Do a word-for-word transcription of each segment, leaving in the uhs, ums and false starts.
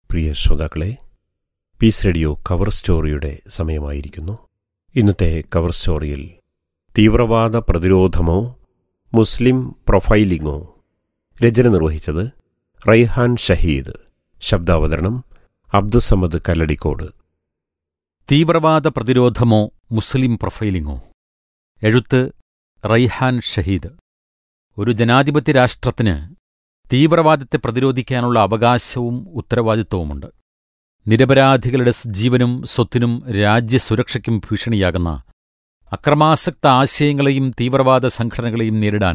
പ്രിയ ശ്രോതാക്കളെ, piece radio cover സ്റ്റോറിയുടെ സമയമായിരിക്കുന്നു. ഇന്നത്തെ cover സ്റ്റോറിയിൽ തീവ്രവാദ പ്രതിരോധമോ മുസ്ലിം പ്രൊഫൈലിംഗോ, രചന നിർവഹിച്ചത് റൈഹാൻ ഷഹീദ്, ശബ്ദാവതരണം അബ്ദുസമദ് കല്ലടിക്കോട്. തീവ്രവാദ പ്രതിരോധമോ മുസ്ലിം പ്രൊഫൈലിംഗോ? എഴുത്ത് റൈഹാൻ ഷഹീദ്. ഒരു ജനാധിപത്യ രാഷ്ട്രത്തിന് തീവ്രവാദത്തെ പ്രതിരോധിക്കാനുള്ള അവകാശവും ഉത്തരവാദിത്വവുമുണ്ട്. നിരപരാധികളുടെ ജീവനും സ്വത്തിനും രാജ്യസുരക്ഷയ്ക്കും ഭീഷണിയാകുന്ന അക്രമാസക്ത ആശയങ്ങളെയും തീവ്രവാദ സംഘടനകളെയും നേരിടാൻ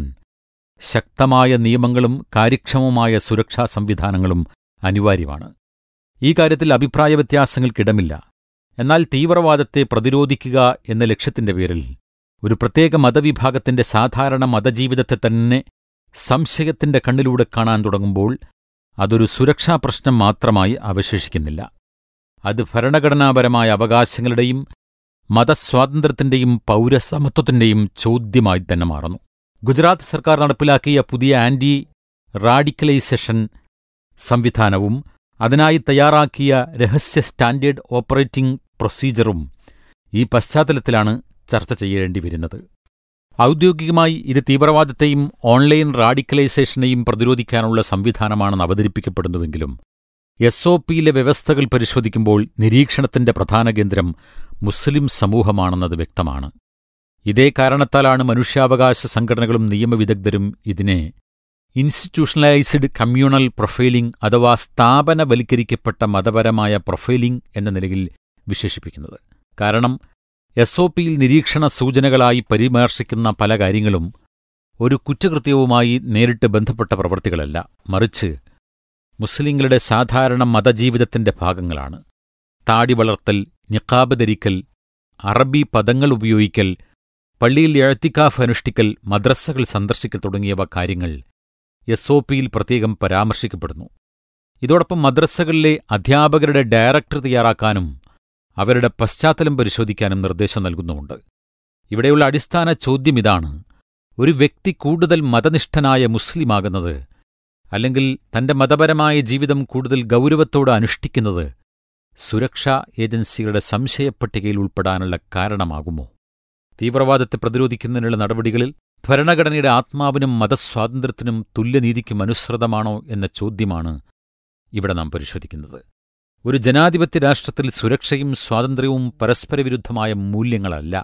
ശക്തമായ നിയമങ്ങളും കാര്യക്ഷമമായ സുരക്ഷാ സംവിധാനങ്ങളും അനിവാര്യമാണ്. ഈ കാര്യത്തിൽ അഭിപ്രായ വ്യത്യാസങ്ങൾക്കിടമില്ല. എന്നാൽ തീവ്രവാദത്തെ പ്രതിരോധിക്കുക എന്ന ലക്ഷ്യത്തിന്റെ പേരിൽ ഒരു പ്രത്യേക മതവിഭാഗത്തിന്റെ സാധാരണ മതജീവിതത്തെ തന്നെ സംശയത്തിന്റെ കണ്ണിലൂടെ കാണാൻ തുടങ്ങുമ്പോൾ അതൊരു സുരക്ഷാ പ്രശ്നം മാത്രമായി അവശേഷിക്കുന്നില്ല. അത് ഭരണഘടനാപരമായ അവകാശങ്ങളുടെയും മതസ്വാതന്ത്ര്യത്തിന്റെയും പൗരസമത്വത്തിന്റെയും ചോദ്യമായി തന്നെ മാറുന്നു. ഗുജറാത്ത് സർക്കാർ നടപ്പിലാക്കിയ പുതിയ ആന്റി റാഡിക്കലൈസേഷൻ സംവിധാനവും അതിനായി തയ്യാറാക്കിയ രഹസ്യ സ്റ്റാൻഡേർഡ് ഓപ്പറേറ്റിംഗ് പ്രൊസീജറും ഈ പശ്ചാത്തലത്തിലാണ് ചർച്ച ചെയ്യേണ്ടി വരുന്നത്. ഔദ്യോഗികമായി ഇത് തീവ്രവാദത്തെയും ഓൺലൈൻ റാഡിക്കലൈസേഷനെയും പ്രതിരോധിക്കാനുള്ള സംവിധാനമാണെന്ന് അവതരിപ്പിക്കപ്പെടുന്നുവെങ്കിലും എസ് ഒ പിയിലെ വ്യവസ്ഥകൾ പരിശോധിക്കുമ്പോൾ നിരീക്ഷണത്തിന്റെ പ്രധാന കേന്ദ്രം മുസ്ലിം സമൂഹമാണെന്നത് വ്യക്തമാണ്. ഇതേ കാരണത്താലാണ് മനുഷ്യാവകാശ സംഘടനകളും നിയമവിദഗ്ധരും ഇതിനെ ഇൻസ്റ്റിറ്റ്യൂഷണലൈസ്ഡ് കമ്മ്യൂണൽ പ്രൊഫൈലിംഗ് അഥവാ സ്ഥാപനവൽക്കരിക്കപ്പെട്ട മതപരമായ പ്രൊഫൈലിംഗ് എന്ന നിലയിൽ വിശേഷിപ്പിക്കുന്നത്. കാരണം എസ് ഒ പിയിൽ നിരീക്ഷണ സൂചനകളായി പരാമർശിക്കുന്ന പല കാര്യങ്ങളും ഒരു കുറ്റകൃത്യവുമായി നേരിട്ട് ബന്ധപ്പെട്ട പ്രവൃത്തികളല്ല, മറിച്ച് മുസ്ലിങ്ങളുടെ സാധാരണ മതജീവിതത്തിന്റെ ഭാഗങ്ങളാണ്. താടി വളർത്തൽ, നിഖാബ് ധരിക്കൽ, അറബി പദങ്ങൾ ഉപയോഗിക്കൽ, പള്ളിയിൽ ഇഅ്തികാഫ് അനുഷ്ഠിക്കൽ, മദ്രസകൾ സന്ദർശിക്കൽ തുടങ്ങിയവ കാര്യങ്ങൾ എസ് ഒ പിയിൽ പ്രത്യേകം പരാമർശിക്കപ്പെടുന്നു. ഇതോടൊപ്പം മദ്രസകളിലെ അധ്യാപകരുടെ ഡയറക്ടർ തയ്യാറാക്കാനും അവരുടെ പശ്ചാത്തലം പരിശോധിക്കാനും നിർദ്ദേശം നൽകുന്നുമുണ്ട്. ഇവിടെയുള്ള അടിസ്ഥാന ചോദ്യം ഇതാണ്: ഒരു വ്യക്തി കൂടുതൽ മതനിഷ്ഠനായ മുസ്ലിമാകുന്നത് അല്ലെങ്കിൽ തന്റെ മതപരമായ ജീവിതം കൂടുതൽ ഗൗരവത്തോടെ അനുഷ്ഠിക്കുന്നത് സുരക്ഷാ ഏജൻസികളുടെ സംശയപ്പട്ടികയിൽ ഉൾപ്പെടാനുള്ള കാരണമാകുമോ? തീവ്രവാദത്തെ പ്രതിരോധിക്കുന്നതിനുള്ള നടപടികളിൽ ഭരണഘടനയുടെ ആത്മാവിനും മതസ്വാതന്ത്ര്യത്തിനും തുല്യനീതിക്കും അനുസൃതമാണോ എന്ന ചോദ്യമാണ് ഇവിടെ നാം പരിശോധിക്കുന്നത്. ഒരു ജനാധിപത്യ രാഷ്ട്രത്തിൽ സുരക്ഷയും സ്വാതന്ത്ര്യവും പരസ്പരവിരുദ്ധമായ മൂല്യങ്ങളല്ല,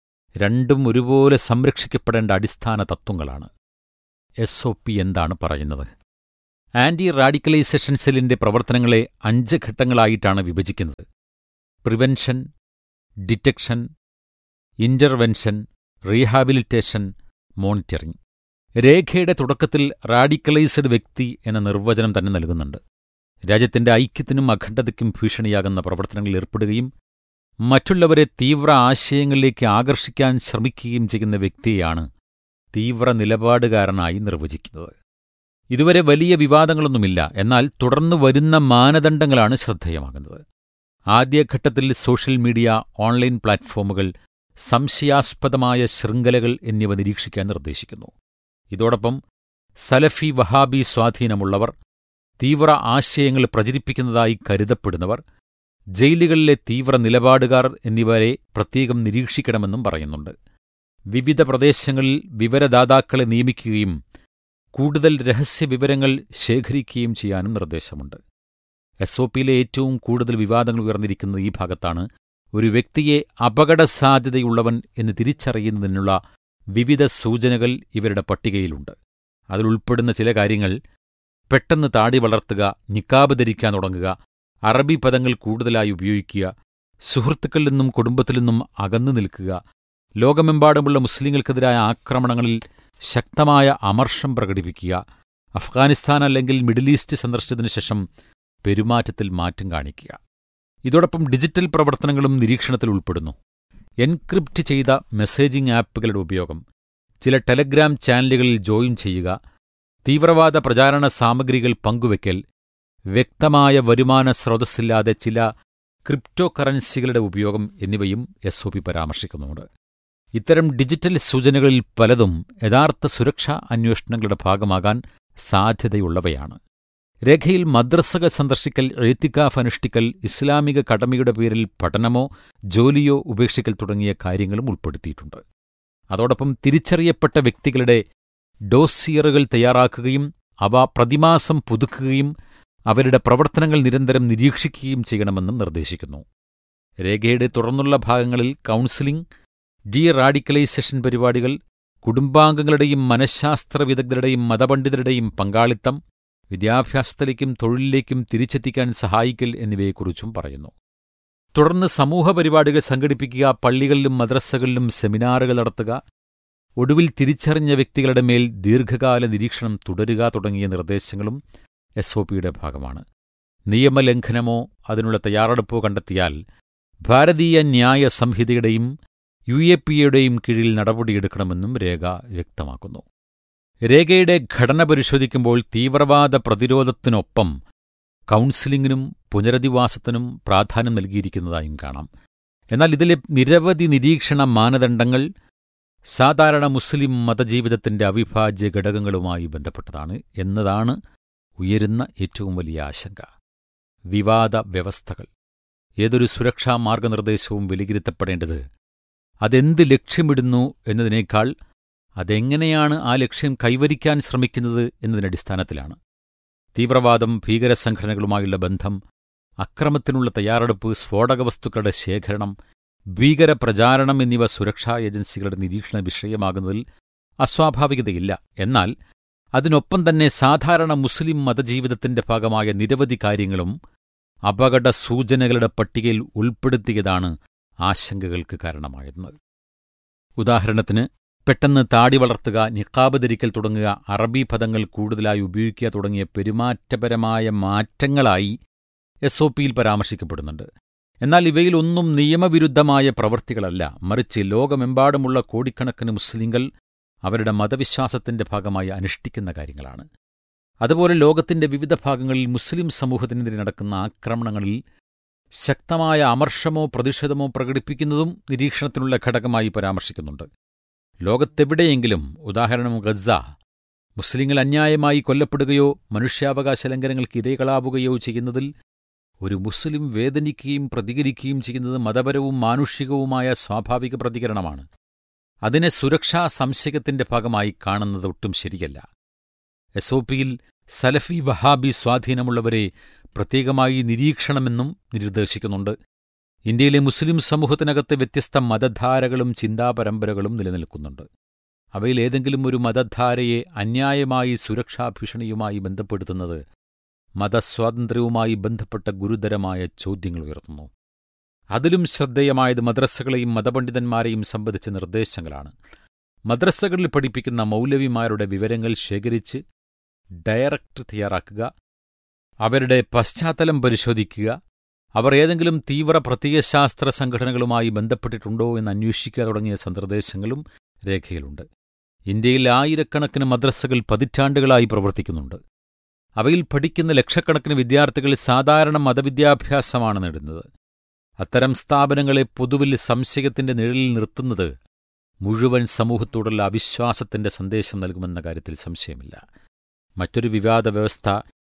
രണ്ടും ഒരുപോലെ സംരക്ഷിക്കപ്പെടേണ്ട അടിസ്ഥാന തത്വങ്ങളാണ്. എസ് ഒ പി എന്താണ് പറയുന്നത്? ആന്റി റാഡിക്കലൈസേഷൻ സെല്ലിന്റെ പ്രവർത്തനങ്ങളെ അഞ്ച് ഘട്ടങ്ങളായിട്ടാണ് വിഭജിക്കുന്നത്: prevention, detection, intervention, rehabilitation, monitoring. രേഖയുടെ തുടക്കത്തിൽ റാഡിക്കലൈസ്ഡ് വ്യക്തി എന്ന നിർവചനം തന്നെ നൽകുന്നുണ്ട്. രാജ്യത്തിന്റെ ഐക്യത്തിനും അഖണ്ഡതയ്ക്കും ഭീഷണിയാകുന്ന പ്രവർത്തനങ്ങളിൽ ഏർപ്പെടുകയും മറ്റുള്ളവരെ തീവ്ര ആശയങ്ങളിലേക്ക് ആകർഷിക്കാൻ ശ്രമിക്കുകയും ചെയ്യുന്ന വ്യക്തിയെയാണ് തീവ്ര നിലപാടുകാരനായി നിർവചിക്കുന്നത്. ഇതുവരെ വലിയ വിവാദങ്ങളൊന്നുമില്ല, എന്നാൽ തുടർന്നു വരുന്ന മാനദണ്ഡങ്ങളാണ് ശ്രദ്ധേയമാകുന്നത്. ആദ്യഘട്ടത്തിൽ സോഷ്യൽ മീഡിയ, ഓൺലൈൻ പ്ലാറ്റ്ഫോമുകൾ, സംശയാസ്പദമായ ശൃംഖലകൾ എന്നിവ നിരീക്ഷിക്കാൻ നിർദ്ദേശിക്കുന്നു. ഇതോടൊപ്പം സലഫി വഹാബി സ്വാധീനമുള്ളവർ, തീവ്ര ആശയങ്ങൾ പ്രചരിപ്പിക്കുന്നതായി കരുതപ്പെടുന്നവർ, ജയിലുകളിലെ തീവ്ര നിലപാടുകാർ എന്നിവരെ പ്രത്യേകം നിരീക്ഷിക്കണമെന്നും പറയുന്നുണ്ട്. വിവിധ പ്രദേശങ്ങളിൽ വിവരദാതാക്കളെ നിയമിക്കുകയും കൂടുതൽ രഹസ്യവിവരങ്ങൾ ശേഖരിക്കുകയും ചെയ്യാനും നിർദ്ദേശമുണ്ട്. എസ് ഒ പിയിലെ ഏറ്റവും കൂടുതൽ വിവാദങ്ങൾ ഉയർന്നിരിക്കുന്നത് ഈ ഭാഗത്താണ്. ഒരു വ്യക്തിയെ അപകടസാധ്യതയുള്ളവൻ എന്ന് തിരിച്ചറിയുന്നതിനുള്ള വിവിധ സൂചനകൾ ഇവരുടെ പട്ടികയിലുണ്ട്. അതിലുൾപ്പെടുന്ന ചില കാര്യങ്ങൾ: പെട്ടെന്ന് താടി വളർത്തുക, നിക്കാബ് ധരിക്കാൻ തുടങ്ങുക, അറബി പദങ്ങൾ കൂടുതലായി ഉപയോഗിക്കുക, സുഹൃത്തുക്കളിൽ നിന്നും കുടുംബത്തിൽ നിന്നും അകന്നു നിൽക്കുക, ലോകമെമ്പാടുമുള്ള മുസ്ലിങ്ങൾക്കെതിരായ ആക്രമണങ്ങളിൽ ശക്തമായ അമർഷം പ്രകടിപ്പിക്കുക, അഫ്ഗാനിസ്ഥാൻ അല്ലെങ്കിൽ മിഡിൽ ഈസ്റ്റ് സന്ദർശിച്ചതിനു ശേഷം പെരുമാറ്റത്തിൽ മാറ്റം കാണിക്കുക. ഇതോടൊപ്പം ഡിജിറ്റൽ പ്രവർത്തനങ്ങളും നിരീക്ഷണത്തിൽ ഉൾപ്പെടുന്നു. എൻക്രിപ്റ്റ് ചെയ്ത മെസ്സേജിംഗ് ആപ്പുകളുടെ ഉപയോഗം, ചില ടെലഗ്രാം ചാനലുകളിൽ ജോയിൻ ചെയ്യുക, തീവ്രവാദ പ്രചാരണ സാമഗ്രികൾ പങ്കുവയ്ക്കൽ, വ്യക്തമായ വരുമാന സ്രോതസ്സില്ലാതെ ചില ക്രിപ്റ്റോ കറൻസികളുടെ ഉപയോഗം എന്നിവയും എസ് ഒ പി പരാമർശിക്കുന്നുണ്ട്. ഇത്തരം ഡിജിറ്റൽ സൂചനകളിൽ പലതും യഥാർത്ഥ സുരക്ഷാ അന്വേഷണങ്ങളുടെ ഭാഗമാകാൻ സാധ്യതയുള്ളവയാണ്. രേഖയിൽ മദ്രസകൾ സന്ദർശിക്കൽ, എഴുത്തിക്കാഫ് അനുഷ്ഠിക്കൽ, ഇസ്ലാമിക കടമയുടെ പേരിൽ പഠനമോ ജോലിയോ ഉപേക്ഷിക്കൽ തുടങ്ങിയ കാര്യങ്ങളും ഉൾപ്പെടുത്തിയിട്ടുണ്ട്. അതോടൊപ്പം തിരിച്ചറിയപ്പെട്ട വ്യക്തികളുടെ ഡോസിയറുകൾ തയ്യാറാക്കുകയും അവ പ്രതിമാസം പുതുക്കുകയും അവരുടെ പ്രവർത്തനങ്ങൾ നിരന്തരം നിരീക്ഷിക്കുകയും ചെയ്യണമെന്നും നിർദ്ദേശിക്കുന്നു. രേഖയുടെ തുടർന്നുള്ള ഭാഗങ്ങളിൽ കൗൺസിലിംഗ്, ഡി റാഡിക്കലൈസേഷൻ പരിപാടികൾ, കുടുംബാംഗങ്ങളുടെയും മനഃശാസ്ത്ര വിദഗ്ധരുടെയും മതപണ്ഡിതരുടെയും പങ്കാളിത്തം, വിദ്യാഭ്യാസത്തിലേക്കും തൊഴിലിലേക്കും തിരിച്ചെത്തിക്കാൻ സഹായിക്കൽ എന്നിവയെക്കുറിച്ചും പറയുന്നു. തുടർന്ന് സമൂഹ പരിപാടികൾ സംഘടിപ്പിക്കുക, പള്ളികളിലും മദ്രസകളിലും സെമിനാറുകൾ നടത്തുക, ഒടുവിൽ തിരിച്ചറിഞ്ഞ വ്യക്തികളുടെ മേൽ ദീർഘകാല നിരീക്ഷണം തുടരുക തുടങ്ങിയ നിർദ്ദേശങ്ങളും എസ് ഒ പിയുടെ ഭാഗമാണ്. നിയമലംഘനമോ അതിനുള്ള തയ്യാറെടുപ്പോ കണ്ടെത്തിയാൽ ഭാരതീയ ന്യായ സംഹിതയുടെയും യു എ പി എയുടെയും കീഴിൽ നടപടിയെടുക്കണമെന്നും രേഖ വ്യക്തമാക്കുന്നു. രേഖയുടെ ഘടന പരിശോധിക്കുമ്പോൾ തീവ്രവാദ പ്രതിരോധത്തിനൊപ്പം കൗൺസിലിംഗിനും പുനരധിവാസത്തിനും പ്രാധാന്യം നൽകിയിരിക്കുന്നതായും കാണാം. എന്നാൽ ഇതിലെ നിരവധി നിരീക്ഷണ മാനദണ്ഡങ്ങൾ സാധാരണ മുസ്ലിം മതജീവിതത്തിന്റെ അവിഭാജ്യ ഘടകങ്ങളുമായി ബന്ധപ്പെട്ടതാണ് എന്നതാണ് ഉയരുന്ന ഏറ്റവും വലിയ ആശങ്ക. വിവാദ വ്യവസ്ഥകൾ. ഏതൊരു സുരക്ഷാ മാർഗനിർദ്ദേശവും വിലയിരുത്തപ്പെടേണ്ടത് അതെന്ത് ലക്ഷ്യമിടുന്നു എന്നതിനേക്കാൾ അതെങ്ങനെയാണ് ആ ലക്ഷ്യം കൈവരിക്കാൻ ശ്രമിക്കുന്നത് എന്നതിനടിസ്ഥാനത്തിലാണ്. തീവ്രവാദം, ഭീകരസംഘടനകളുമായുള്ള ബന്ധം, അക്രമത്തിനുള്ള തയ്യാറെടുപ്പ്, സ്ഫോടകവസ്തുക്കളുടെ ശേഖരണം, ഭീകരപ്രചാരണം എന്നിവ സുരക്ഷാ ഏജൻസികളുടെ നിരീക്ഷണ വിഷയമാകുന്നതിൽ അസ്വാഭാവികതയില്ല. എന്നാൽ അതിനൊപ്പം തന്നെ സാധാരണ മുസ്ലിം മതജീവിതത്തിന്റെ ഭാഗമായ നിരവധി കാര്യങ്ങളും അപകട സൂചനകളുടെ പട്ടികയിൽ ഉൾപ്പെടുത്തിയതാണ് ആശങ്കകൾക്ക് കാരണമായിരുന്നത്. ഉദാഹരണത്തിന്, പെട്ടെന്ന് താടി വളർത്തുക, നിഖാബ് ധരിക്കൽ തുടങ്ങുക, അറബി പദങ്ങൾ കൂടുതലായി ഉപയോഗിക്കുക തുടങ്ങിയ പെരുമാറ്റപരമായ മാറ്റങ്ങളായി എസ് ഒ പിയിൽ പരാമർശിക്കപ്പെടുന്നുണ്ട്. എന്നാൽ ഇവയിലൊന്നും നിയമവിരുദ്ധമായ പ്രവൃത്തികളല്ല, മറിച്ച് ലോകമെമ്പാടുമുള്ള കോടിക്കണക്കിന് മുസ്ലിങ്ങൾ അവരുടെ മതവിശ്വാസത്തിന്റെ ഭാഗമായി അനുഷ്ഠിക്കുന്ന കാര്യങ്ങളാണ്. അതുപോലെ ലോകത്തിന്റെ വിവിധ ഭാഗങ്ങളിൽ മുസ്ലിം സമൂഹത്തിനെതിരെ നടക്കുന്ന ആക്രമണങ്ങളിൽ ശക്തമായ അമർഷമോ പ്രതിഷേധമോ പ്രകടിപ്പിക്കുന്നതും നിരീക്ഷണത്തിനുള്ള ഘടകമായി പരാമർശിക്കുന്നുണ്ട്. ലോകത്തെവിടെയെങ്കിലും, ഉദാഹരണം ഗസ, മുസ്ലിങ്ങൾ അന്യായമായി കൊല്ലപ്പെടുകയോ മനുഷ്യാവകാശ ലംഘനങ്ങൾക്ക് ഇരകളാവുകയോ ചെയ്യുന്നതിൽ ഒരു മുസ്ലിം വേദനിക്കുകയും പ്രതികരിക്കുകയും ചെയ്യുന്നത് മതപരവും മാനുഷികവുമായ സ്വാഭാവിക പ്രതികരണമാണ്. അതിനെ സുരക്ഷാ സംശയത്തിന്റെ ഭാഗമായി കാണുന്നത് ഒട്ടും ശരിയല്ല. എസ് ഒ പിയിൽ സലഫി വഹാബി സ്വാധീനമുള്ളവരെ പ്രത്യേകമായി നിരീക്ഷണമെന്നും നിർദ്ദേശിക്കുന്നുണ്ട്. ഇന്ത്യയിലെ മുസ്ലിം സമൂഹത്തിനകത്ത് വ്യത്യസ്ത മതധാരകളും ചിന്താപരമ്പരകളും നിലനിൽക്കുന്നുണ്ട്. അവയിലേതെങ്കിലും ഒരു മതധാരയെ അന്യായമായി സുരക്ഷാ ഭീഷണിയുമായി ബന്ധപ്പെടുത്തുന്നത് മതസ്വാതന്ത്ര്യവുമായി ബന്ധപ്പെട്ട ഗുരുതരമായ ചോദ്യങ്ങൾ ഉയർത്തുന്നു. അതിലും ശ്രദ്ധേയമായത് മദ്രസകളെയും മതപണ്ഡിതന്മാരെയും സംബന്ധിച്ച നിർദ്ദേശങ്ങളാണ്. മദ്രസകളിൽ പഠിപ്പിക്കുന്ന മൗലവിമാരുടെ വിവരങ്ങൾ ശേഖരിച്ച് ഡയറക്ടറി തയ്യാറാക്കുക, അവരുടെ പശ്ചാത്തലം പരിശോധിക്കുക, അവർ ഏതെങ്കിലും തീവ്ര പ്രത്യയശാസ്ത്ര സംഘടനകളുമായി ബന്ധപ്പെട്ടിട്ടുണ്ടോ എന്ന് അന്വേഷിക്കുക തുടങ്ങിയ നിർദ്ദേശങ്ങളും രേഖയിലുണ്ട്. ഇന്ത്യയിൽ ആയിരക്കണക്കിന് മദ്രസകൾ പതിറ്റാണ്ടുകളായി പ്രവർത്തിക്കുന്നുണ്ട്. അവയിൽ പഠിക്കുന്ന ലക്ഷക്കണക്കിന് വിദ്യാർത്ഥികൾ സാധാരണ മതവിദ്യാഭ്യാസമാണ് നേടുന്നത്. അത്തരം സ്ഥാപനങ്ങളെ പൊതുവിൽ സംശയത്തിന്റെ നിഴലിൽ നിർത്തുന്നത് മുഴുവൻ സമൂഹത്തോടുള്ള അവിശ്വാസത്തിന്റെ സന്ദേശം നൽകുമെന്ന കാര്യത്തിൽ സംശയമില്ല. മറ്റൊരു വിവാദ വ്യവസ്ഥ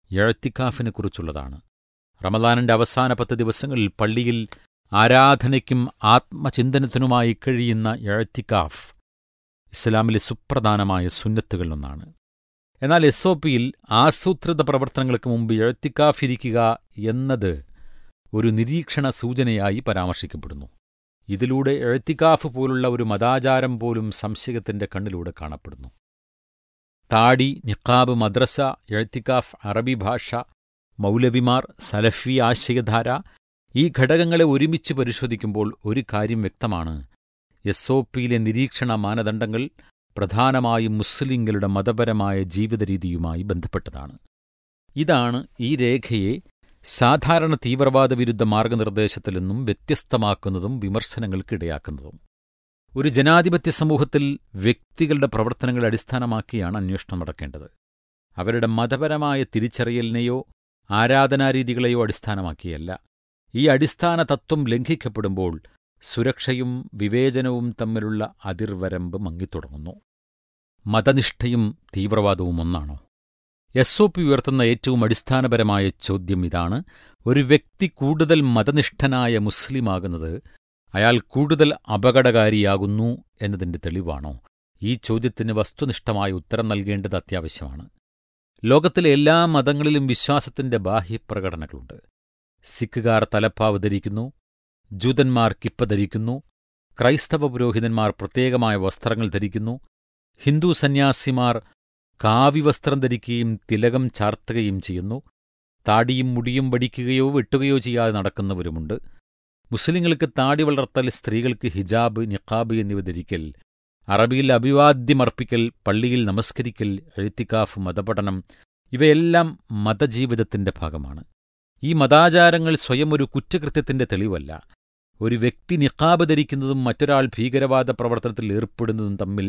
എഴുത്തിക്കാഫിനെക്കുറിച്ചുള്ളതാണ്. റമദാനിന്റെ അവസാന പത്ത് ദിവസങ്ങളിൽ പള്ളിയിൽ ആരാധനയ്ക്കും ആത്മചിന്തനത്തിനുമായി കഴിയുന്ന എഴുത്തിക്കാഫ് ഇസ്ലാമിലെ സുപ്രധാനമായ സുന്നത്തുകളിലൊന്നാണ്. എന്നാൽ എസ് ഒ പിയിൽ ആസൂത്രിത പ്രവർത്തനങ്ങൾക്ക് മുമ്പ് എഴുത്തിക്കാഫിരിക്കുക എന്നത് ഒരു നിരീക്ഷണ സൂചനയായി പരാമർശിക്കപ്പെടുന്നു. ഇതിലൂടെ എഴുത്തിക്കാഫ് പോലുള്ള ഒരു മതാചാരം പോലും സംശയത്തിന്റെ കണ്ണിലൂടെ കാണപ്പെടുന്നു. താടി, നിഖാബ്, മദ്രസ, എഴുത്തിക്കാഫ്, അറബി ഭാഷ, മൗലവിമാർ, സലഫി ആശയധാര, ഈ ഘടകങ്ങളെ ഒരുമിച്ച് പരിശോധിക്കുമ്പോൾ ഒരു കാര്യം വ്യക്തമാണ്: എസ് ഒ പിയിലെ നിരീക്ഷണ മാനദണ്ഡങ്ങൾ പ്രധാനമായും മുസ്ലിങ്ങളുടെ മതപരമായ ജീവിതരീതിയുമായി ബന്ധപ്പെട്ടതാണ്. ഇതാണ് ഈ രേഖയെ സാധാരണ തീവ്രവാദ വിരുദ്ധ മാർഗനിർദ്ദേശത്തിൽ നിന്നും വ്യത്യസ്തമാക്കുന്നതും വിമർശനങ്ങൾക്കിടയാക്കുന്നതും. ഒരു ജനാധിപത്യ സമൂഹത്തിൽ വ്യക്തികളുടെ പ്രവർത്തനങ്ങളെ അടിസ്ഥാനമാക്കിയാണ് അന്വേഷണം നടക്കേണ്ടത്. അവരുടെ മതപരമായ തിരിച്ചറിയലിനെയോ ആരാധനാരീതികളെയോ അടിസ്ഥാനമാക്കിയല്ല. ഈ അടിസ്ഥാന തത്വം ലംഘിക്കപ്പെടുമ്പോൾ സുരക്ഷയും വിവേചനവും തമ്മിലുള്ള അതിർവരമ്പ് മങ്ങിത്തുടങ്ങുന്നു. മതനിഷ്ഠയും തീവ്രവാദവും ഒന്നാണോ? എസ് ഒ പി ഉയർത്തുന്ന ഏറ്റവും അടിസ്ഥാനപരമായ ചോദ്യം ഇതാണ്: ഒരു വ്യക്തി കൂടുതൽ മതനിഷ്ഠനായ മുസ്ലിമാകുന്നത് അയാൾ കൂടുതൽ അപകടകാരിയാകുന്നു എന്നതിന്റെ തെളിവാണോ? ഈ ചോദ്യത്തിന് വസ്തുനിഷ്ഠമായ ഉത്തരം നൽകേണ്ടത് അത്യാവശ്യമാണ്. ലോകത്തിലെ എല്ലാ മതങ്ങളിലും വിശ്വാസത്തിന്റെ ബാഹ്യപ്രകടനങ്ങളുണ്ട്. സിഖുകാർ തലപ്പാവ് ധരിക്കുന്നു, ജൂതന്മാർ കിപ്പ ധരിക്കുന്നു, ക്രൈസ്തവ പുരോഹിതന്മാർ പ്രത്യേകമായ വസ്ത്രങ്ങൾ ധരിക്കുന്നു, ഹിന്ദു സന്യാസിമാർ കാവിവസ്ത്രം ധരിക്കുകയും തിലകം ചാർത്തുകയും ചെയ്യുന്നു, താടിയും മുടിയും വടിക്കുകയോ വെട്ടുകയോ ചെയ്യാതെ നടക്കുന്നവരുമുണ്ട്. മുസ്ലിങ്ങൾക്ക് താടി വളർത്തൽ, സ്ത്രീകൾക്ക് ഹിജാബ്, നിഖാബ് എന്നിവ ധരിക്കൽ, അറബിയിൽ അഭിവാദ്യമർപ്പിക്കൽ, പള്ളിയിൽ നമസ്കരിക്കൽ, എഴുത്തിക്കാഫ്, മതപഠനം ഇവയെല്ലാം മതജീവിതത്തിന്റെ ഭാഗമാണ്. ഈ മതാചാരങ്ങൾ സ്വയം ഒരു കുറ്റകൃത്യത്തിന്റെ തെളിവല്ല. ഒരു വ്യക്തി നിഖാബ് ധരിക്കുന്നതും മറ്റൊരാൾ ഭീകരവാദ പ്രവർത്തനത്തിൽ ഏർപ്പെടുന്നതും തമ്മിൽ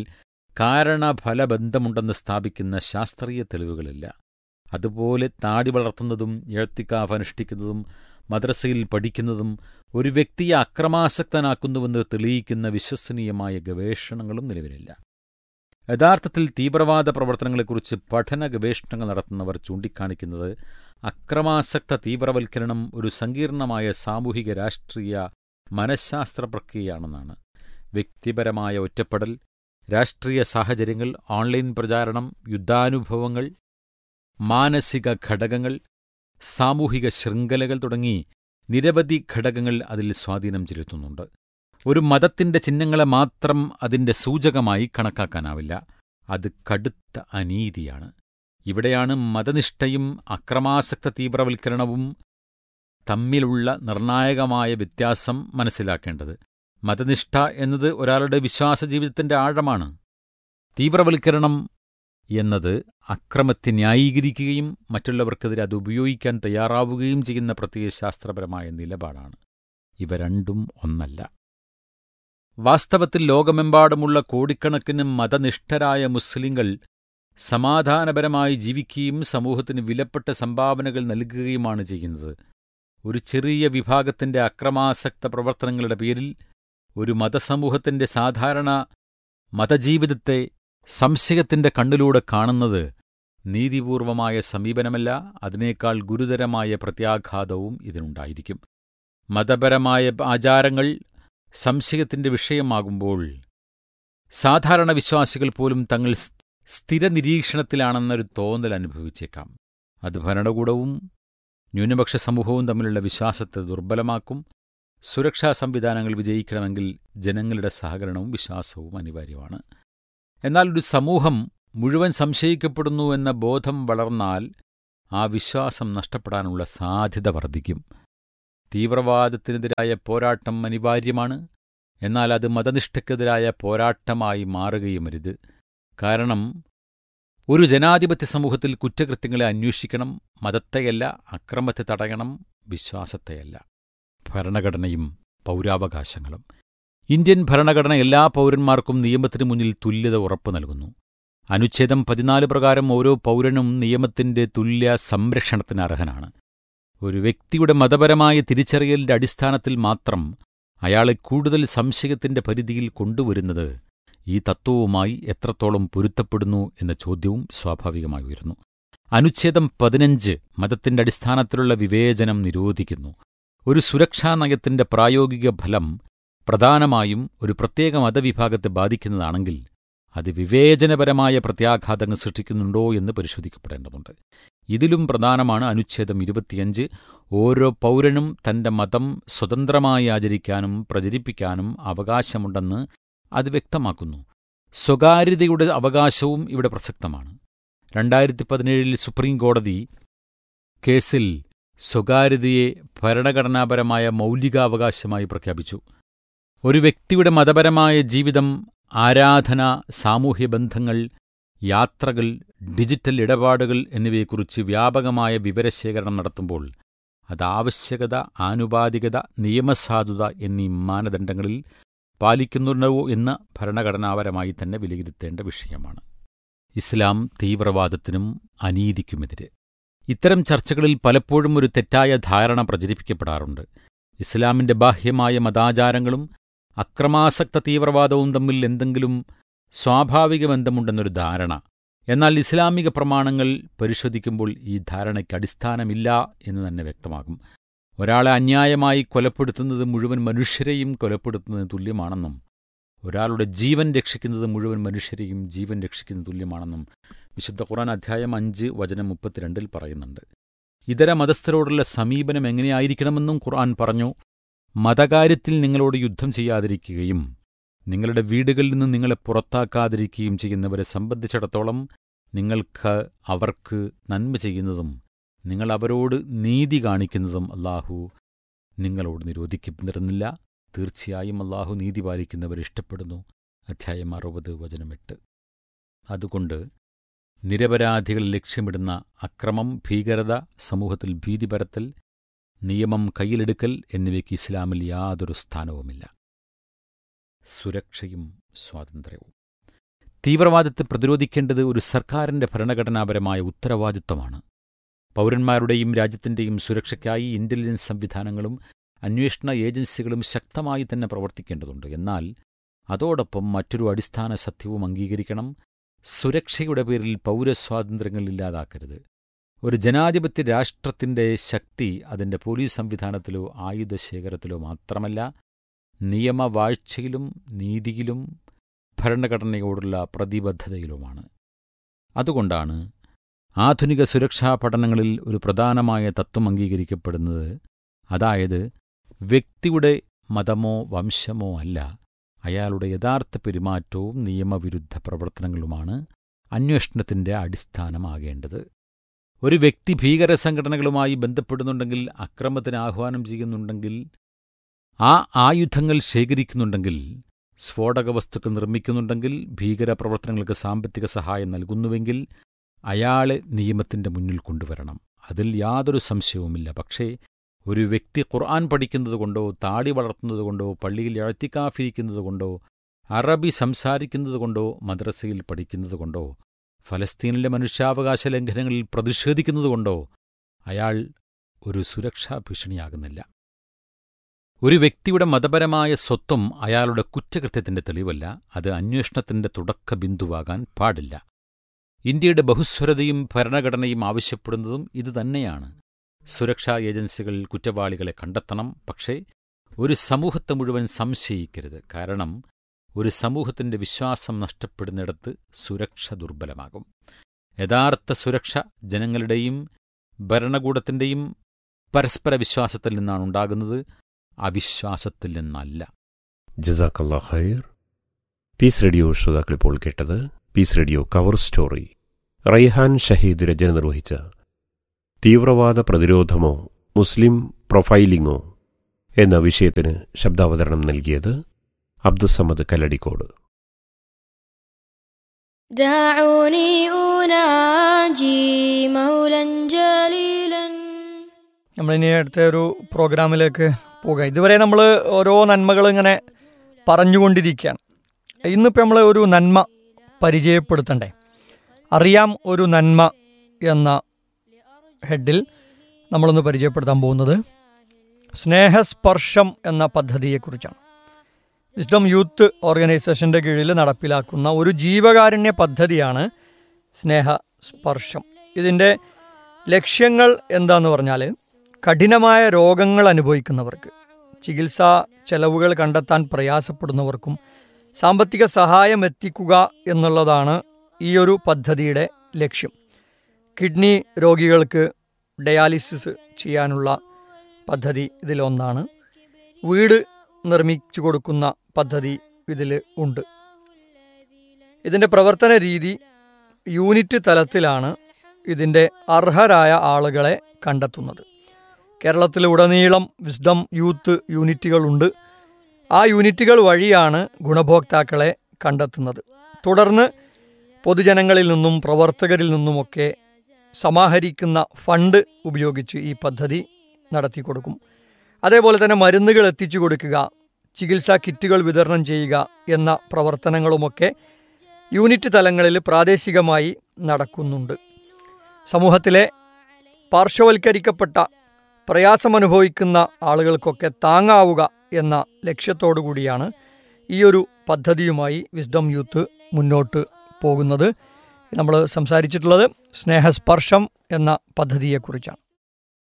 കാരണഫലബന്ധമുണ്ടെന്ന് സ്ഥാപിക്കുന്ന ശാസ്ത്രീയ തെളിവുകളില്ല. അതുപോലെ താടി വളർത്തുന്നതും എഴുത്തിക്കാഫ് അനുഷ്ഠിക്കുന്നതും മദ്രസയിൽ പഠിക്കുന്നതും ഒരു വ്യക്തിയെ അക്രമാസക്തനാക്കുന്നുവെന്ന് തെളിയിക്കുന്ന വിശ്വസനീയമായ ഗവേഷണങ്ങളും നിലവിലില്ല. യഥാർത്ഥത്തിൽ തീവ്രവാദ പ്രവർത്തനങ്ങളെക്കുറിച്ച് പഠന ഗവേഷണങ്ങൾ നടത്തുന്നവർ ചൂണ്ടിക്കാണിക്കുന്നത് അക്രമാസക്ത തീവ്രവൽക്കരണം ഒരു സങ്കീർണമായ സാമൂഹിക രാഷ്ട്രീയ മനഃശാസ്ത്ര പ്രക്രിയയാണെന്നാണ്. വ്യക്തിപരമായ ഒറ്റപ്പെടൽ, രാഷ്ട്രീയ സാഹചര്യങ്ങൾ, ഓൺലൈൻ പ്രചാരണം, യുദ്ധാനുഭവങ്ങൾ, മാനസിക ഘടകങ്ങൾ, സാമൂഹിക ശൃംഖലകൾ തുടങ്ങി നിരവധി ഘടകങ്ങൾ അതിൽ സ്വാധീനം ചെലുത്തുന്നുണ്ട്. ഒരു മതത്തിന്റെ ചിഹ്നങ്ങളെ മാത്രം അതിന്റെ സൂചകമായി കണക്കാക്കാനാവില്ല. അത് കടുത്ത അനീതിയാണ്. ഇവിടെയാണ് മതനിഷ്ഠയും അക്രമാസക്ത തീവ്രവൽക്കരണവും തമ്മിലുള്ള നിർണായകമായ വ്യത്യാസം മനസ്സിലാക്കേണ്ടത്. മതനിഷ്ഠ എന്നത് ഒരാളുടെ വിശ്വാസജീവിതത്തിന്റെ ആഴമാണ്. തീവ്രവൽക്കരണം എന്നത് അക്രമത്തെ ന്യായീകരിക്കുകയും മറ്റുള്ളവർക്കെതിരെ അത് ഉപയോഗിക്കാൻ തയ്യാറാവുകയും ചെയ്യുന്ന പ്രത്യയശാസ്ത്രപരമായ നിലപാടാണ്. ഇവ രണ്ടും ഒന്നല്ല. വാസ്തവത്തിൽ ലോകമെമ്പാടുമുള്ള കോടിക്കണക്കിന് മതനിഷ്ഠരായ മുസ്ലിങ്ങൾ സമാധാനപരമായി ജീവിക്കുകയും സമൂഹത്തിന് വിലപ്പെട്ട സംഭാവനകൾ നൽകുകയുമാണ് ചെയ്യുന്നത്. ഒരു ചെറിയ വിഭാഗത്തിന്റെ അക്രമാസക്ത പ്രവർത്തനങ്ങളുടെ പേരിൽ ഒരു മതസമൂഹത്തിന്റെ സാധാരണ മതജീവിതത്തെ സംശയത്തിന്റെ കണ്ണിലൂടെ കാണുന്നത് നീതിപൂർവമായ സമീപനമല്ല, അതിനേക്കാൾ ഗുരുതരമായ പ്രത്യാഘാതവും ഇതിനുണ്ടായിരിക്കും. മതപരമായ ആചാരങ്ങൾ സംശയത്തിന്റെ വിഷയമാകുമ്പോൾ സാധാരണ വിശ്വാസികൾ പോലും തങ്ങൾ സ്ഥിര നിരീക്ഷണത്തിലാണെന്നൊരു തോന്നൽ അനുഭവിച്ചേക്കാം. അത് ഭരണകൂടവും ന്യൂനപക്ഷ സമൂഹവും തമ്മിലുള്ള വിശ്വാസത്തെ ദുർബലമാക്കും. സുരക്ഷാ സംവിധാനങ്ങൾ വിജയിക്കണമെങ്കിൽ ജനങ്ങളുടെ സഹകരണവും വിശ്വാസവും അനിവാര്യമാണ്. എന്നാൽ ഒരു സമൂഹം മുഴുവൻ സംശയിക്കപ്പെടുന്നു എന്ന ബോധം വളർന്നാൽ ആ വിശ്വാസം നഷ്ടപ്പെടാനുള്ള സാധ്യത വർദ്ധിക്കും. തീവ്രവാദത്തിനെതിരായ പോരാട്ടം അനിവാര്യമാണ്. എന്നാൽ അത് മതനിഷ്ഠക്കെതിരായ പോരാട്ടമായി മാറുകയുമരുത്. കാരണം ഒരു ജനാധിപത്യ സമൂഹത്തിൽ കുറ്റകൃത്യങ്ങളെ അന്വേഷിക്കണം, മതത്തെയല്ല, അക്രമത്തെ തടയണം, വിശ്വാസത്തെയല്ല. ഭരണഘടനയും പൗരാവകാശങ്ങളും. ഇന്ത്യൻ ഭരണഘടന എല്ലാ പൗരന്മാർക്കും നിയമത്തിനു മുന്നിൽ തുല്യത ഉറപ്പു നൽകുന്നു. അനുച്ഛേദം പതിനാല് പ്രകാരം ഓരോ പൗരനും നിയമത്തിന്റെ തുല്യ സംരക്ഷണത്തിന് അർഹനാണ്. ഒരു വ്യക്തിയുടെ മതപരമായ തിരിച്ചറിയലിന്റെ അടിസ്ഥാനത്തിൽ മാത്രം അയാളെ കൂടുതൽ സംശയത്തിന്റെ പരിധിയിൽ കൊണ്ടുവരുന്നത് ഈ തത്വവുമായി എത്രത്തോളം പൊരുത്തപ്പെടുന്നു എന്ന ചോദ്യവും സ്വാഭാവികമായി ഉയരുന്നു. അനുച്ഛേദം പതിനഞ്ച് മതത്തിന്റെ അടിസ്ഥാനത്തിലുള്ള വിവേചനം നിരോധിക്കുന്നു. ഒരു സുരക്ഷാ നയത്തിന്റെ പ്രായോഗിക ഫലം പ്രധാനമായും ഒരു പ്രത്യേക മതവിഭാഗത്തെ ബാധിക്കുന്നതാണെങ്കിൽ അത് വിവേചനപരമായ പ്രത്യാഘാതങ്ങൾ സൃഷ്ടിക്കുന്നുണ്ടോ എന്ന് പരിശോധിക്കപ്പെടേണ്ടതുണ്ട്. ഇതിലും പ്രധാനമാണ് അനുച്ഛേദം ഇരുപത്തിയഞ്ച്. ഓരോ പൗരനും തന്റെ മതം സ്വതന്ത്രമായി ആചരിക്കാനും പ്രചരിപ്പിക്കാനും അവകാശമുണ്ടെന്ന് അത് വ്യക്തമാക്കുന്നു. സ്വകാര്യതയുടെ അവകാശവും ഇവിടെ പ്രസക്തമാണ്. രണ്ടായിരത്തി പതിനേഴിൽ സുപ്രീം കോടതി കേസിൽ സ്വകാര്യതയെ ഭരണഘടനാപരമായ മൗലികാവകാശമായി പ്രഖ്യാപിച്ചു. ഒരു വ്യക്തിയുടെ മതപരമായ ജീവിതം, ആരാധന, സാമൂഹ്യബന്ധങ്ങൾ, യാത്രകൾ, ഡിജിറ്റൽ ഇടപാടുകൾ എന്നിവയെക്കുറിച്ച് വ്യാപകമായ വിവരശേഖരണം നടത്തുമ്പോൾ അത് ആവശ്യകത, ആനുപാതികത, നിയമസാധുത എന്നീ മാനദണ്ഡങ്ങളിൽ പാലിക്കുന്നുണ്ടോ എന്ന് ഭരണഘടനാപരമായി തന്നെ വിലയിരുത്തേണ്ട വിഷയമാണ്. ഇസ്ലാം തീവ്രവാദത്തിനും അനീതിക്കുമെതിരെ. ഇത്തരം ചർച്ചകളിൽ പലപ്പോഴും ഒരു തെറ്റായ ധാരണ പ്രചരിപ്പിക്കപ്പെടാറുണ്ട്. ഇസ്ലാമിന്റെ ബാഹ്യമായ മതാചാരങ്ങളും അക്രമാസക്ത തീവ്രവാദവും തമ്മിൽ എന്തെങ്കിലും സ്വാഭാവിക ബന്ധമുണ്ടെന്നൊരു ധാരണ എന്നാൽ ഇസ്ലാമിക പ്രമാണങ്ങൾ പരിശോധിക്കുമ്പോൾ ഈ ധാരണയ്ക്ക് അടിസ്ഥാനമില്ല എന്ന് തന്നെ വ്യക്തമാകും. ഒരാളെ അന്യായമായി കൊലപ്പെടുത്തുന്നത് മുഴുവൻ മനുഷ്യരെയും കൊലപ്പെടുത്തുന്നതിന് തുല്യമാണെന്നും ഒരാളുടെ ജീവൻ രക്ഷിക്കുന്നത് മുഴുവൻ മനുഷ്യരെയും ജീവൻ രക്ഷിക്കുന്നതിന് തുല്യമാണെന്നും വിശുദ്ധ ഖുർആൻ അധ്യായം അഞ്ച് വചനം മുപ്പത്തിരണ്ടിൽ പറയുന്നുണ്ട്. ഇതര മതസ്ഥരോടുള്ള സമീപനം എങ്ങനെയായിരിക്കണമെന്നും ഖുർആൻ പറഞ്ഞു. മതകാര്യത്തിൽ നിങ്ങളോട് യുദ്ധം ചെയ്യാതിരിക്കുകയും നിങ്ങളുടെ വീടുകളിൽ നിന്ന് നിങ്ങളെ പുറത്താക്കാതിരിക്കുകയും ചെയ്യുന്നവരെ സംബന്ധിച്ചിടത്തോളം നിങ്ങൾക്ക് അവർക്ക് നന്മ ചെയ്യുന്നതും നിങ്ങൾ അവരോട് നീതി കാണിക്കുന്നതും അല്ലാഹു നിങ്ങളോട് നിരോധിക്കുന്നിരുന്നില്ല. തീർച്ചയായും അല്ലാഹു നീതി പാലിക്കുന്നവരെ ഇഷ്ടപ്പെടുന്നു. അധ്യായം അറുപത് വചനം എട്ട്. അതുകൊണ്ട് നിരപരാധികൾ ലക്ഷ്യമിടുന്ന അക്രമം, ഭീകരത, സമൂഹത്തിൽ ഭീതി പരത്തൽ, നിയമം കയ്യിലെടുക്കൽ എന്നിവയ്ക്ക് ഇസ്ലാമിൽ യാതൊരു സ്ഥാനവുമില്ല. സുരക്ഷയും സ്വാതന്ത്ര്യവും. തീവ്രവാദത്തെ പ്രതിരോധിക്കേണ്ടത് ഒരു സർക്കാരിൻ്റെ ഭരണഘടനാപരമായ ഉത്തരവാദിത്വമാണ്. പൗരന്മാരുടെയും രാജ്യത്തിൻ്റെയും സുരക്ഷയ്ക്കായി ഇന്റലിജൻസ് സംവിധാനങ്ങളും അന്വേഷണ ഏജൻസികളും ശക്തമായി തന്നെ പ്രവർത്തിക്കേണ്ടതുണ്ട്. എന്നാൽ അതോടൊപ്പം മറ്റൊരു അടിസ്ഥാന സത്യവും അംഗീകരിക്കണം. സുരക്ഷയുടെ പേരിൽ പൗരസ്വാതന്ത്ര്യങ്ങൾ ഇല്ലാതാക്കരുത്. ഒരു ജനാധിപത്യ രാഷ്ട്രത്തിൻ്റെ ശക്തി അതിൻ്റെ പോലീസ് സംവിധാനത്തിലോ ആയുധശേഖരത്തിലോ മാത്രമല്ല, നിയമവാഴ്ചയിലും നീതിയിലും ഭരണഘടനയോടുള്ള പ്രതിബദ്ധതയിലുമാണ്. അതുകൊണ്ടാണ് ആധുനിക സുരക്ഷാ പഠനങ്ങളിൽ ഒരു പ്രധാനമായ തത്വം അംഗീകരിക്കപ്പെടുന്നത്. അതായത്, വ്യക്തിയുടെ മതമോ വംശമോ അല്ല, അയാളുടെ യഥാർത്ഥ പെരുമാറ്റവും നിയമവിരുദ്ധ പ്രവർത്തനങ്ങളുമാണ് അന്വേഷണത്തിൻ്റെ അടിസ്ഥാനമാകേണ്ടത്. ഒരു വ്യക്തി ഭീകര സംഘടനകളുമായി ബന്ധപ്പെടുന്നുണ്ടെങ്കിൽ, അക്രമത്തിന് ആഹ്വാനം ചെയ്യുന്നുണ്ടെങ്കിൽ, ആ ആയുധങ്ങൾ ശേഖരിക്കുന്നുണ്ടെങ്കിൽ, സ്ഫോടക വസ്തുക്കൾ നിർമ്മിക്കുന്നുണ്ടെങ്കിൽ, ഭീകരപ്രവർത്തനങ്ങൾക്ക് സാമ്പത്തിക സഹായം നൽകുന്നുവെങ്കിൽ അയാളെ നിയമത്തിൻ്റെ മുന്നിൽ കൊണ്ടുവരണം. അതിൽ യാതൊരു സംശയവുമില്ല. പക്ഷേ ഒരു വ്യക്തി ഖുർആൻ പഠിക്കുന്നതുകൊണ്ടോ താടി വളർത്തുന്നതുകൊണ്ടോ പള്ളിയിൽ ഇഅ്തികാഫിരിക്കുന്നതുകൊണ്ടോ അറബി സംസാരിക്കുന്നതുകൊണ്ടോ മദ്രസയിൽ പഠിക്കുന്നതുകൊണ്ടോ ഫലസ്തീനിലെ മനുഷ്യാവകാശ ലംഘനങ്ങളിൽ പ്രതിഷേധിക്കുന്നതുകൊണ്ടോ അയാൾ ഒരു സുരക്ഷാ ഭീഷണിയാകുന്നില്ല. ഒരു വ്യക്തിയുടെ മതപരമായ സ്വത്വം അയാളുടെ കുറ്റകൃത്യത്തിൻ്റെ തെളിവല്ല. അത് അന്വേഷണത്തിൻ്റെ തുടക്ക ബിന്ദുവാകാൻ പാടില്ല. ഇന്ത്യയുടെ ബഹുസ്വരതയും ഭരണഘടനയും ആവശ്യപ്പെടുന്നതും ഇതുതന്നെയാണ്. സുരക്ഷാ ഏജൻസികൾ കുറ്റവാളികളെ കണ്ടെത്തണം. പക്ഷേ ഒരു സമൂഹത്തെ മുഴുവൻ സംശയിക്കരുത്. കാരണം ഒരു സമൂഹത്തിൻ്റെ വിശ്വാസം നഷ്ടപ്പെടുന്നിടത്ത് സുരക്ഷ ദുർബലമാകും. യഥാർത്ഥ സുരക്ഷ ജനങ്ങളുടെയും ഭരണകൂടത്തിൻ്റെയും പരസ്പര വിശ്വാസത്തിൽ നിന്നാണ് ഉണ്ടാകുന്നത്, അവിശ്വാസത്തിൽ നിന്നല്ല. ജസാക്കല്ലാഹ് ഖൈർ. പീസ് റേഡിയോ ശ്രോതാക്കൾ ഇപ്പോൾ കേട്ടത് piece radio cover story. Raihan Shaheed രചന നിർവഹിച്ച തീവ്രവാദ പ്രതിരോധമോ മുസ്ലിം പ്രൊഫൈലിംഗോ എന്ന വിഷയത്തിന് ശബ്ദാവതരണം നൽകിയത് അബ്ദുസ്സമദ് കല്ലടിക്കോട്. നമ്മളിനി അടുത്ത ഒരു പ്രോഗ്രാമിലേക്ക് പോകാം. ഇതുവരെ നമ്മൾ ഓരോ നന്മകൾ ഇങ്ങനെ പറഞ്ഞുകൊണ്ടിരിക്കുകയാണ്. ഇന്നിപ്പോൾ നമ്മൾ ഒരു നന്മ പരിചയപ്പെടുത്തണ്ടേ? അറിയാം ഒരു നന്മ എന്ന ഹെഡിൽ നമ്മളൊന്ന് പരിചയപ്പെടുത്താൻ പോകുന്നത് സ്നേഹസ്പർശം എന്ന പദ്ധതിയെക്കുറിച്ചാണ്. വിസ്ഡം യൂത്ത് ഓർഗനൈസേഷൻ്റെ കീഴിൽ നടപ്പിലാക്കുന്ന ഒരു ജീവകാരുണ്യ പദ്ധതിയാണ് സ്നേഹസ്പർശം. ഇതിൻ്റെ ലക്ഷ്യങ്ങൾ എന്താന്ന് പറഞ്ഞാൽ, കഠിനമായ രോഗങ്ങൾ അനുഭവിക്കുന്നവർക്ക്, ചികിത്സാ ചെലവുകൾ കണ്ടെത്താൻ പ്രയാസപ്പെടുന്നവർക്കും സാമ്പത്തിക സഹായം എത്തിക്കുക എന്നുള്ളതാണ് ഈ ഒരു പദ്ധതിയുടെ ലക്ഷ്യം. കിഡ്നി രോഗികൾക്ക് ഡയാലിസിസ് ചെയ്യാനുള്ള പദ്ധതി ഇതിലൊന്നാണ്. വീട് നിർമ്മിച്ചു കൊടുക്കുന്ന പദ്ധതി ഇതിൽ ഉണ്ട്. ഇതിൻ്റെ പ്രവർത്തന രീതി യൂണിറ്റ് തലത്തിലാണ് ഇതിൻ്റെ അർഹരായ ആളുകളെ കണ്ടെത്തുന്നത്. കേരളത്തിലുടനീളം വിസ്ഡം യൂത്ത് യൂണിറ്റുകളുണ്ട്. ആ യൂണിറ്റുകൾ വഴിയാണ് ഗുണഭോക്താക്കളെ കണ്ടെത്തുന്നത്. തുടർന്ന് പൊതുജനങ്ങളിൽ നിന്നും പ്രവർത്തകരിൽ നിന്നുമൊക്കെ സമാഹരിക്കുന്ന ഫണ്ട് ഉപയോഗിച്ച് ഈ പദ്ധതി നടത്തി കൊടുക്കും. അതേപോലെ തന്നെ മരുന്നുകൾ എത്തിച്ചു കൊടുക്കുക, ചികിത്സാ കിറ്റുകൾ വിതരണം ചെയ്യുക എന്ന പ്രവർത്തനങ്ങളുമൊക്കെ യൂണിറ്റ് തലങ്ങളിൽ പ്രാദേശികമായി നടക്കുന്നുണ്ട്. സമൂഹത്തിലെ പാർശ്വവൽക്കരിക്കപ്പെട്ട പ്രയാസമനുഭവിക്കുന്ന ആളുകൾക്കൊക്കെ താങ്ങാവുക എന്ന ലക്ഷ്യത്തോടു കൂടിയാണ് ഈ ഒരു പദ്ധതിയുമായി വിസ്ഡം യൂത്ത് മുന്നോട്ട് പോകുന്നത്. നമ്മൾ സംസാരിച്ചിട്ടുള്ളത് സ്നേഹസ്പർശം എന്ന പദ്ധതിയെക്കുറിച്ചാണ്.